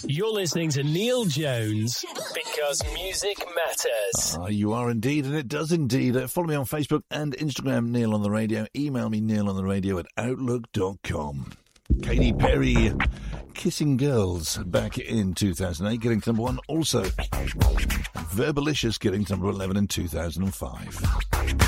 You're listening to Neil Jones because music matters. You are indeed, and it does indeed. Follow me on Facebook and Instagram, Neil on the Radio. Email me, neilontheradio@outlook.com. Katy Perry, Kissing Girls, back in 2008, getting to number 1. Also, Verbalicious getting to number 11 in 2005.